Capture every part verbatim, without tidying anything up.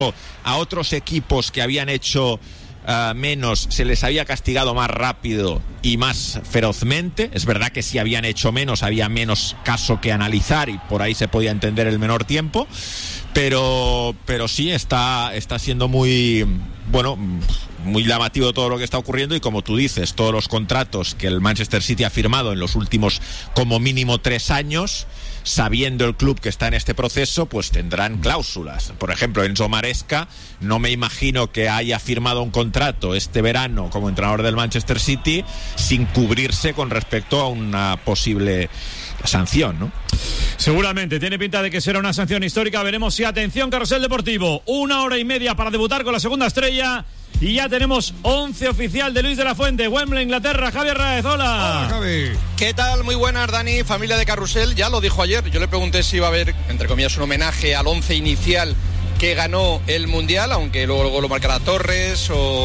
a otros equipos que habían hecho uh, menos, se les había castigado más rápido y más ferozmente. Es verdad que si habían hecho menos, había menos caso que analizar y por ahí se podía entender el menor tiempo, pero, pero sí está, está siendo muy, bueno, muy llamativo todo lo que está ocurriendo. Y como tú dices, todos los contratos que el Manchester City ha firmado en los últimos como mínimo tres años, sabiendo el club que está en este proceso, pues tendrán cláusulas. Por ejemplo, Enzo Maresca, no me imagino que haya firmado un contrato este verano como entrenador del Manchester City sin cubrirse con respecto a una posible sanción, ¿no? Seguramente, tiene pinta de que será una sanción histórica. Veremos si, atención, Carrusel Deportivo, una hora y media para debutar con la segunda estrella. Y ya tenemos once oficial de Luis de la Fuente, Wembley, Inglaterra. Javier Raez, hola. Hola, Javi. ¿Qué tal? Muy buenas, Dani, familia de Carrusel. Ya lo dijo ayer, yo le pregunté si iba a haber, entre comillas, un homenaje al once inicial que ganó el Mundial, aunque luego, luego lo marcará Torres o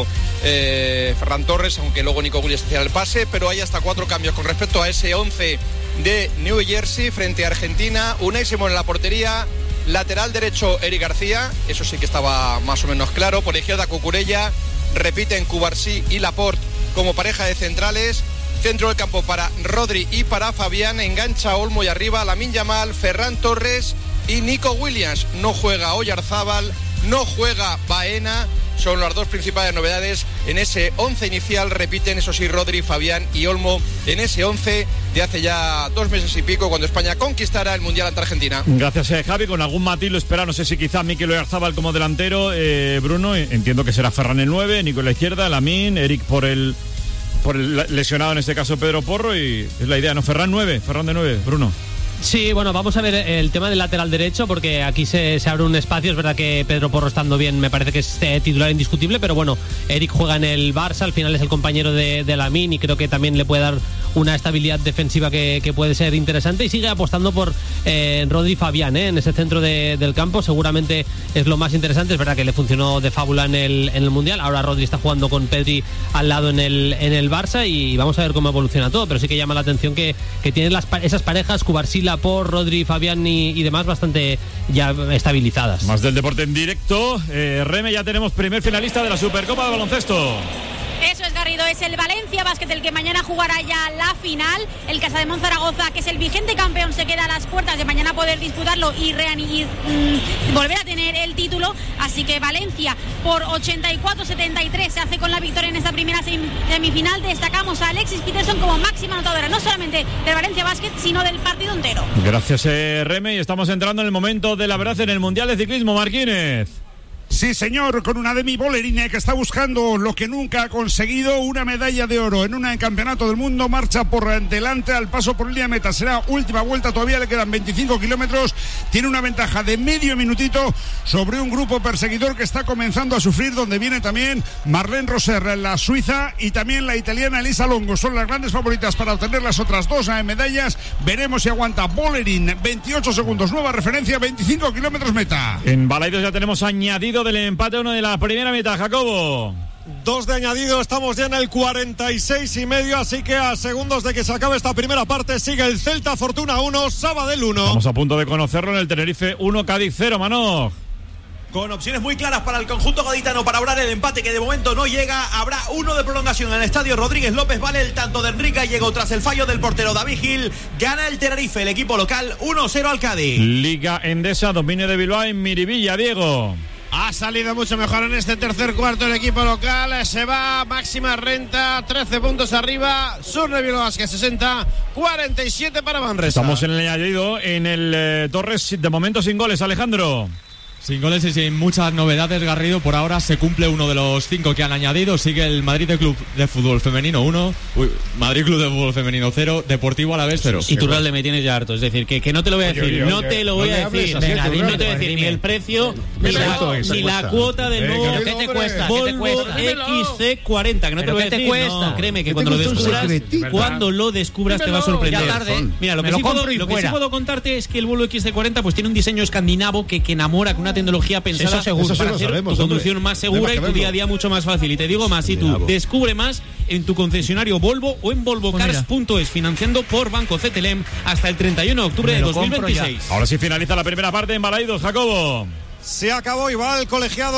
eh, Ferran Torres, aunque luego Nico Williams hacía el pase, pero hay hasta cuatro cambios con respecto a ese once de New Jersey frente a Argentina. Unai Simón en la portería, lateral derecho Eric García, eso sí que estaba más o menos claro. Por la izquierda Cucurella, repiten Cubarsí y Laporte como pareja de centrales. Centro del campo para Rodri y para Fabián, engancha Olmo y arriba Lamine Yamal, Ferran Torres y Nico Williams. No juega Oyarzábal, no juega Baena. Son las dos principales novedades en ese once inicial. Repiten, eso sí, Rodri, Fabián y Olmo en ese once de hace ya dos meses y pico, cuando España conquistara el Mundial ante Argentina. Gracias, eh, Javi. Con algún matiz lo espera, no sé si quizá Mikel Oyarzábal como delantero. eh, Bruno, entiendo que será Ferran el nueve, Nico en la izquierda, Lamine, Eric por el, por el lesionado, en este caso Pedro Porro, y es la idea, ¿no? Ferran nueve, Ferran de nueve, Bruno. Sí, bueno, vamos a ver el tema del lateral derecho, porque aquí se, se abre un espacio. Es verdad que Pedro Porro, estando bien, me parece que es eh, titular indiscutible, pero bueno, Eric juega en el Barça, al final es el compañero de, de Lamine y creo que también le puede dar una estabilidad defensiva que, que puede ser interesante, y sigue apostando por eh, Rodri y Fabián eh, en ese centro de, del campo. Seguramente es lo más interesante. Es verdad que le funcionó de fábula en el, en el Mundial. Ahora Rodri está jugando con Pedri al lado en el, en el Barça, y vamos a ver cómo evoluciona todo, pero sí que llama la atención que, que tienen las, esas parejas, Cubarsí, Laporte, Rodri, Fabián y, y demás, bastante ya estabilizadas. Más del deporte en directo. eh, Reme, ya tenemos primer finalista de la Supercopa de Baloncesto. Eso es, Garrido, es el Valencia Basket el que mañana jugará ya la final. El Casademont Zaragoza, que es el vigente campeón, se queda a las puertas de mañana poder disputarlo y, rean- y mm, volver a tener el título. Así que Valencia por ochenta y cuatro setenta y tres se hace con la victoria en esta primera semifinal. Destacamos a Alexis Peterson como máxima anotadora, no solamente del Valencia Basket, sino del partido entero. Gracias, eh, Reme, y estamos entrando en el momento de la verdad en el Mundial de Ciclismo. Martínez. Sí, señor, con una Demi Bollerine que está buscando lo que nunca ha conseguido, una medalla de oro en un campeonato del mundo. Marcha por delante al paso por línea de meta. Será última vuelta, todavía le quedan veinticinco kilómetros. Tiene una ventaja de medio minutito sobre un grupo perseguidor que está comenzando a sufrir, donde viene también Marlene Roser, la suiza, y también la italiana Elisa Longo. Son las grandes favoritas para obtener las otras dos medallas. Veremos si aguanta Bollerine. veintiocho segundos, nueva referencia, veinticinco kilómetros meta. En Balaidos ya tenemos añadido del empate uno de la primera mitad, Jacobo. Dos de añadido, estamos ya en el cuarenta y seis y medio, así que a segundos de que se acabe esta primera parte sigue el Celta Fortuna uno, Sabadell uno. Estamos a punto de conocerlo en el Tenerife uno, Cádiz cero, Manoj. Con opciones muy claras para el conjunto gaditano para obrar el empate, que de momento no llega. Habrá uno de prolongación en el estadio Rodríguez López. Vale el tanto de Enrique, llegó tras el fallo del portero David Gil. Gana el Tenerife, el equipo local, uno cero al Cádiz. Liga Endesa, dominio de Bilbao en Miribilla, Diego. Ha salido mucho mejor en este tercer cuarto el equipo local. Se va máxima renta, trece puntos arriba. Surne Bilbao que sesenta, cuarenta y siete para Manresa. Estamos en el añadido en el eh, Torres, de momento sin goles, Alejandro. Sin goles y sin muchas novedades, Garrido. Por ahora se cumple uno de los cinco que han añadido. Sigue el Madrid de Club de Fútbol Femenino uno. Uy, Madrid Club de Fútbol Femenino cero. Deportivo Alavés cero. Y tú, Ralde, me tienes ya harto. Es decir, que, que no te lo voy a decir. Oye, oye, no oye, te lo no voy le a decir. hables así, Venga, tú, no te Ralde, voy a decir ni el precio, ni la, ni la cuota del nuevo ¿Qué te cuesta? Volvo ¿Qué te cuesta? X C cuarenta. Que no te lo voy a decir. cuesta? No, créeme que cuando lo descubras, cuando lo descubras te va a sorprender. Ya tarde. Mira, lo que, sí puedo, lo que sí puedo contarte es que el Volvo X C cuarenta pues tiene un diseño escandinavo que, que enamora, con una tecnología pensada seguro, para eso hacer sabemos, tu conducción hombre. más segura y tu día a día mucho más fácil. Y te digo más, si tú descubre más en tu concesionario Volvo o en volvo cars punto es, financiando por Banco C T L M hasta el treinta y uno de octubre de dos mil veintiséis. Ahora sí finaliza la primera parte en Balaidos, Jacobo. Se acabó y va el colegiado